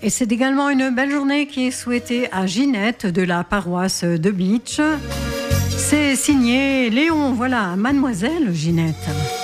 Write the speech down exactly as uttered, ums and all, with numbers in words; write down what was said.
Et c'est également une belle journée qui est souhaitée à Ginette de la paroisse de Beach. C'est signé Léon, voilà, mademoiselle Ginette.